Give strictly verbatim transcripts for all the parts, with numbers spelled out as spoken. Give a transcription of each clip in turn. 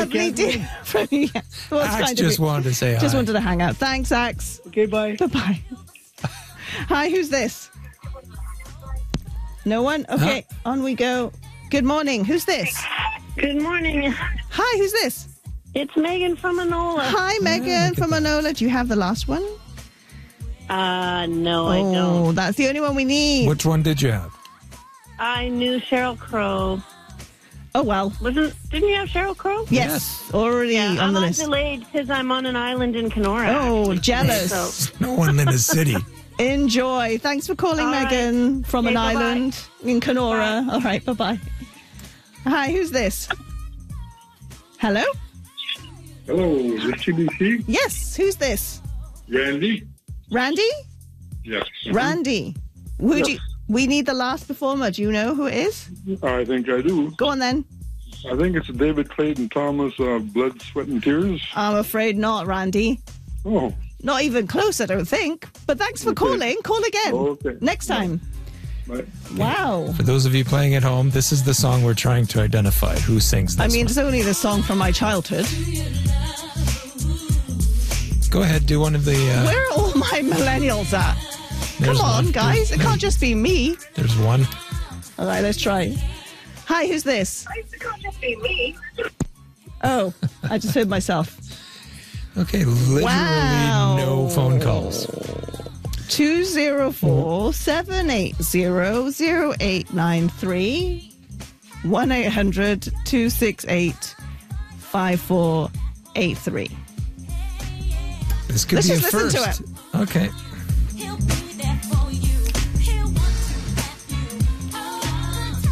lovely day. From you. Well, it's Axe kind of just you. wanted to say hi. Just wanted to hang out. Thanks, Axe. Okay, bye. Bye-bye. Hi, who's this? No one? Okay, Huh? on we go. Good morning. Who's this? Good morning. Hi, who's this? It's Megan from Manola. Hi, Megan from Manola. Do you have the last one? Uh, no, I Oh, don't. that's the only one we need. Which one did you have? I knew Sheryl Crow. Oh, well. Wasn't? Didn't you have Sheryl Crow? Yes, already Yeah, on I'm the on list. delayed because I'm on an island in Kenora. Oh, actually. jealous. So, No one in the city. Enjoy. Thanks for calling, All right. Megan, from Okay, an bye-bye. island in Kenora. Bye. All right, bye-bye. Hi, who's this? Hello? Hello, is this T B C? Yes, who's this? Randy? Randy? Yes. Randy. Who do you, Yes. we need the last performer. Do you know who it is? I think I do. Go on then. I think it's David Clayton Thomas, uh, Blood, Sweat, and Tears. I'm afraid not, Randy. Oh, Not even close, I don't think. But thanks for Okay. calling. Call again. Okay. Next time. right. Wow. For those of you playing at home, this is the song we're trying to identify. Who sings this I mean, one? it's only the song from my childhood. Go ahead, do one of the... Uh, Where are all my millennials at? there's Come on, one. guys. It can't just be me. There's one. All right, let's try. Hi, who's this? it can't just be me. Oh, I just heard myself. Okay, literally Wow. no phone calls. two zero four, seven eight zero, zero eight nine three. one eight hundred, two six eight, five four eight three. This could Let's be a just listen first. to Okay. He'll be there for you. He'll want to have you all the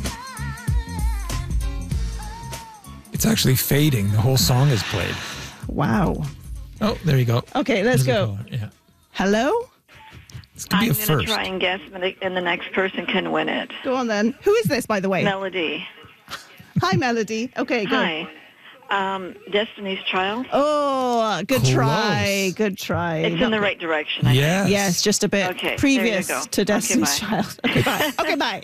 time. It's actually fading. The whole song is played. Wow. Oh, there you go. Okay, let's There's a go. caller. Yeah. Hello? This could be I'm a going first. to try and guess, and the, and the next person can win it. Go on then. Who is this, by the way? Melody. Hi, Melody. Okay, go. Hi. Um, Destiny's Child. Oh, good Close. try. Good try. It's in the right direction. I think. Yes. Yes, just a bit Okay, previous there you go. to Destiny's Okay, bye. Child. Okay, bye. Okay, bye.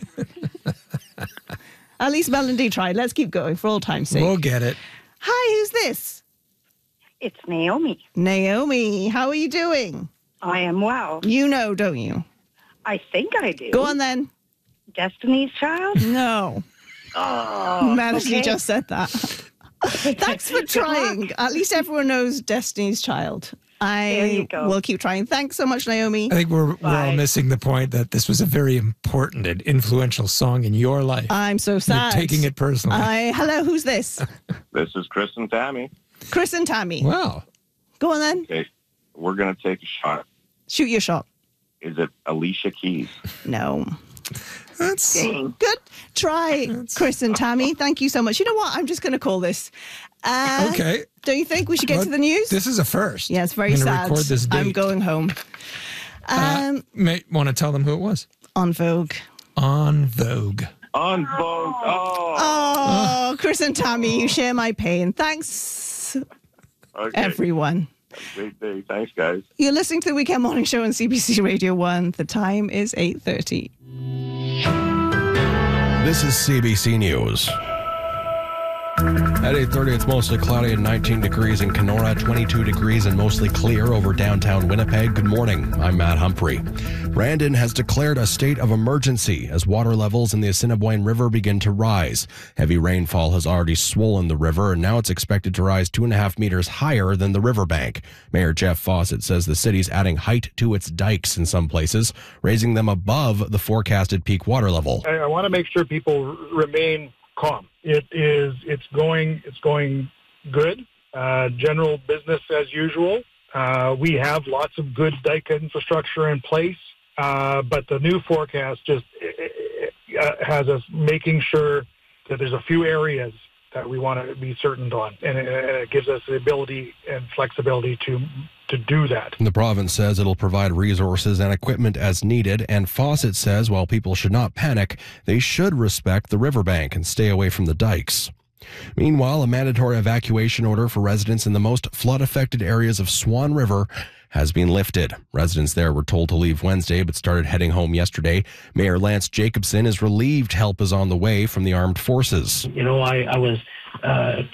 At least Melody tried. Let's keep going for all time's sake. We'll get it. Hi, who's this? It's Naomi. Naomi. How are you doing? I am well. You know, don't you? I think I do. Go on then. Destiny's Child? No. Oh, Melody okay. just said that. Thanks for trying. At least everyone knows Destiny's Child. There you I go. will keep trying. Thanks so much, Naomi. I think we're, we're all Bye. missing the point that this was a very important and influential song in your life. I'm so You're sad. taking it personally. I, hello, who's this? This is Chris and Tammy. Chris and Tammy. Wow. Go on then. Okay, we're going to take a shot. Shoot your shot. Is it Alicia Keys? No. That's Good try, Chris and Tammy. Thank you so much. You know what? I'm just going to call this. Uh, okay. Don't you think we should get Well, to the news? This is a first. Yeah, it's very I'm gonna sad. record this date. I'm going home. Um, Uh, may want to tell them who it was. on Vogue. On Vogue. On Vogue. Oh. Oh, Chris and Tammy, you share my pain. Thanks, Okay. everyone. Great day. Thanks, guys. You're listening to the Weekend Morning Show on C B C Radio one. The time is eight thirty. This is C B C News. At eight thirty, it's mostly cloudy and nineteen degrees in Kenora, twenty-two degrees and mostly clear over downtown Winnipeg. Good morning. I'm Matt Humphrey. Brandon has declared a state of emergency as water levels in the Assiniboine River begin to rise. Heavy rainfall has already swollen the river, and now it's expected to rise two and a half meters higher than the riverbank. Mayor Jeff Fawcett says the city's adding height to its dikes in some places, raising them above the forecasted peak water level. I, I want to make sure people r- remain calm. It is, it's going, it's going good. Uh, general business as usual. Uh, we have lots of good dike infrastructure in place, uh, but the new forecast just uh, has us making sure that there's a few areas that we want to be certain on, and it, and it gives us the ability and flexibility to to do that. The province says it'll provide resources and equipment as needed, and Fawcett says while people should not panic, they should respect the riverbank and stay away from the dikes. Meanwhile, a mandatory evacuation order for residents in the most flood-affected areas of Swan River has been lifted. Residents there were told to leave Wednesday but started heading home yesterday. Mayor Lance Jacobson is relieved help is on the way from the armed forces. You know, I, I was uh,